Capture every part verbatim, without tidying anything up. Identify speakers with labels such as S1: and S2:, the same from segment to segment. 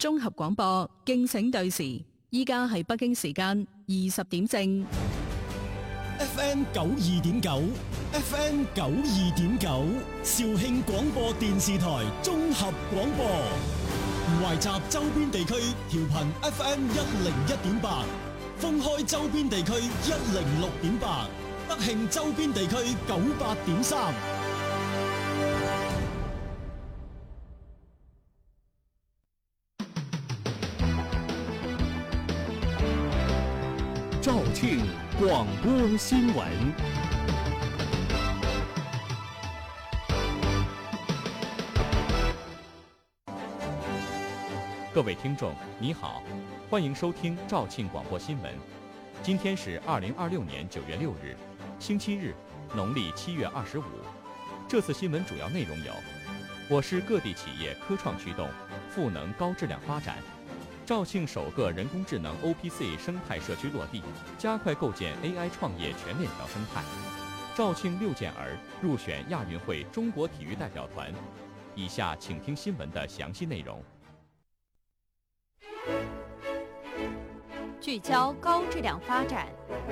S1: 綜合廣播，敬請對時。依家係北京時間二十點正。
S2: F M 九二點九 ，F M 九二點九，肇慶廣播電視台綜合廣播，懷集周邊地區調頻 F M 一零一點八，封開周邊地區一零六點八，德慶周邊地區九八點三。
S3: 肇慶廣播新聞。各位聽眾，你好，歡迎收聽肇慶廣播新聞。今天是二零二六年九月六日，星期日，農曆七月二十五。這次新聞主要內容有：我市各地企業科創驅動，賦能高質量發展。肇慶首個人工智能 O P C 生態社區落地，加快構建 A I 創業全鏈條生態。肇慶六健兒入選亞運會中國體育代表團。以下請聽新聞的詳細內容。
S4: 聚焦高質量發展。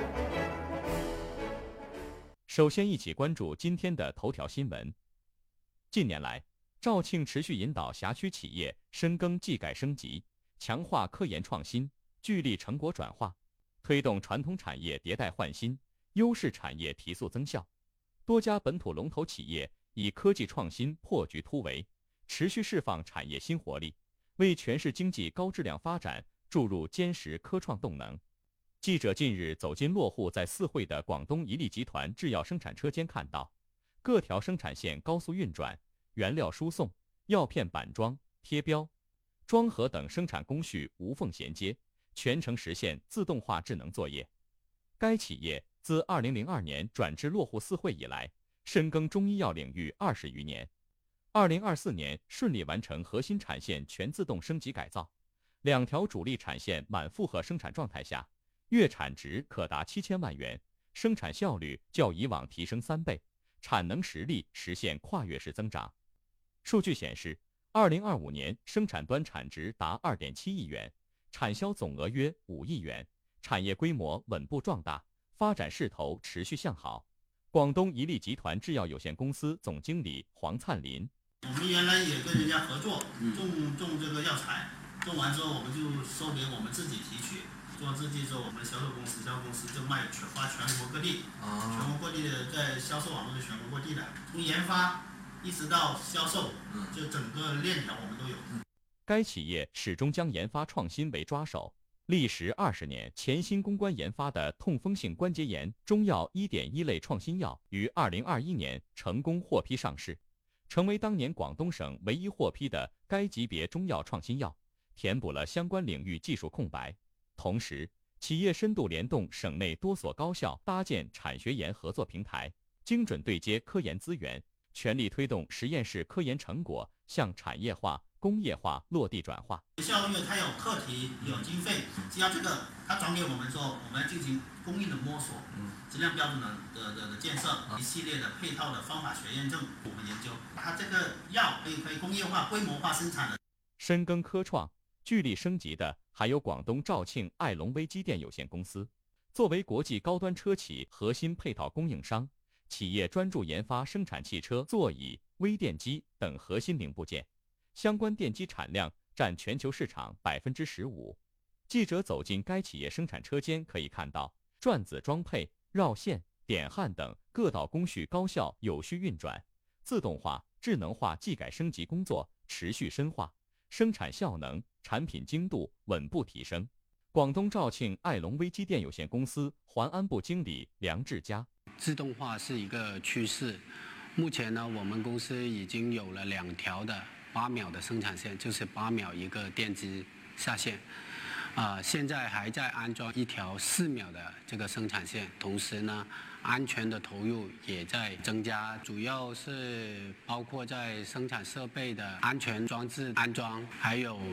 S3: 首先一起關注今天的頭條新聞。近年來，肇慶持續引導轄區企業深耕技改升級，強化科研創新，聚力成果轉化，推動傳統產業迭代換新，優勢產業提速增效。多家本土龍頭企業以科技創新破局突圍，持續釋放產業新活力，為全市經濟高質量發展注入堅實科創動能。記者近日走進落戶在四惠的廣東一力集團製藥生產車間，看到各條生產線高速運轉，原料輸送、藥片板裝、貼標、裝盒等生產工序無縫銜接，全程實現自動化智能作業。該企業自二零零二年轉至落戶四惠以來，深耕中醫藥領域二十餘年。二零二四年順利完成核心產線全自動升級改造，兩條主力產線滿負荷生產狀態下，月產值可達七千萬元，生產效率較以往提升三倍，產能實力實現跨越式增長。數據顯示，二零二五年生產端產值達二點七億元，產銷總額約五億元，產業規模穩步壯大，發展勢頭持續向好。廣東一力集團製藥有限公司總經理黃燦林：
S5: 我們原來也跟人家合作，種種這個藥材，種完之後我們就收給我們自己提取，做完自己之後，我們銷售公司銷售公司就賣全發全國各地，全國各地的在銷售網絡的全國各地的，從研發一直到銷售，就整個鏈條我們都有。
S3: 該企業始終將研發創新為抓手，歷時二十年，潛心攻關研發的痛風性關節炎中藥一點一類創新藥於二零二一年成功獲批上市，成為當年廣東省唯一獲批的該級別中藥創新藥，填補了相關領域技術空白。同時，企業深度聯動省內多所高校，搭建產學研合作平台，精準對接科研資源，全力推動實驗室科研成果向產業化、工業化落地轉化。
S5: 校院它有課題、有經費，只要這個它轉給我們之後，我們進行工藝的摸索、質量標準的的的的建設，一系列的配套的方法學驗證，我們研究它這個藥可以可以工業化、規模化生產的。
S3: 深耕科創、聚力升級的還有廣東肇慶愛隆微機電有限公司，作為國際高端車企核心配套供應商，企業專注研發生產汽車座椅、微電機等核心零部件，相關電機產量佔全球市場百分之十五。記者走進該企業生產車間，可以看到轉子裝配、繞線、點焊等各道工序高效有序運轉，自動化、智能化技改升級工作持續深化，生產效能、產品精度穩步提升。廣東肇慶愛隆微機電有限公司環安部經理梁志佳：
S6: 自動化是一個趨勢，目前呢，我們公司已經有了兩條的八秒的生產線，就是八秒一個電機下線。啊、呃，現在還在安裝一條四秒的這個生產線，同時呢，安全的投入也在增加，主要是包括在生產設備的安全裝置安裝，還有